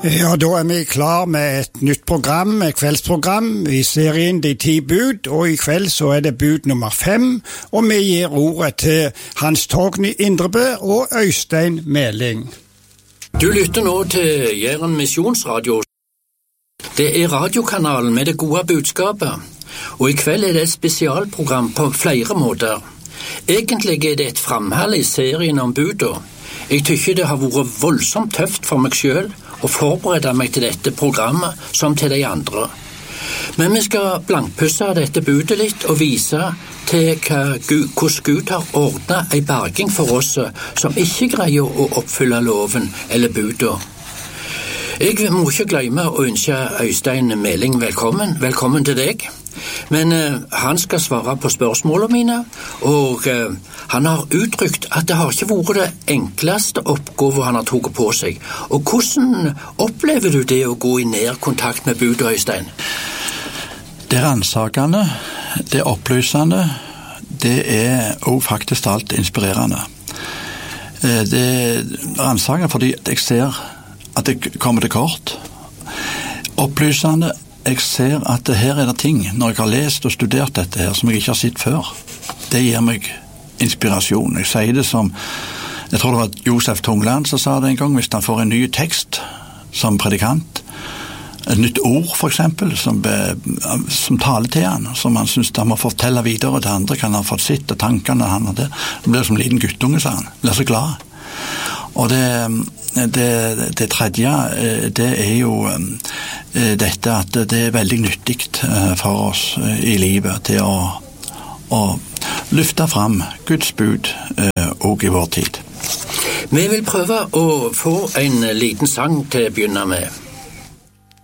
Ja, da vi klar med et nytt program, et kveldsprogram i serien De 10 bud, og i kveld så det bud nummer 5, og vi gir ordet til Hans Torgny Indrebø og Øystein Meling. Du lytter nå til Jæren Misjonsradio. Det radiokanalen med det gode budskapet, og i kveld det et spesialprogram på flere måter. Egentlig det et framhold i serien om buda. Jeg tykker det har vært voldsomt tøft for meg selv å forberede meg til dette programmet som til de andre. Men vi skal blankpusse dette budet litt og vise til hvordan Gud har ordnet en berging for oss som ikke greier å oppfylle loven eller buda. Jeg må ikke glemme å ønske Øystein Meling velkommen. Velkommen til deg. Men han skal svare på spørsmålene mine, og han har uttrykt at det har ikke vært det enkleste oppgave han har tatt på seg. Og hvordan opplever du det å gå i nær kontakt med budet, Øystein? Det ransakende, det opplysende, det også faktisk alt inspirerende. Det ransakende fordi jeg ser at det kommer til kort. Opplysende, jeg ser at her det ting, når jeg har lest og studert dette her, som jeg ikke har sett før. Det gir meg inspirasjon. Jeg sier det som, jeg tror det var Josef Tungland som sa det en gang, hvis han får en ny tekst som predikant, et nytt ord for eksempel, som taler til han, som han synes han må fortelle videre til andre, kan han få sitt og tankene han har det. Det blir som en liten guttunge, sa han. Blir så glad. Og det tredje, det jo dette at det veldig nyttig for oss i livet til å lyfte fram Guds bud og i vår tid. Vi vil prøve å få en liten sang til å begynne med.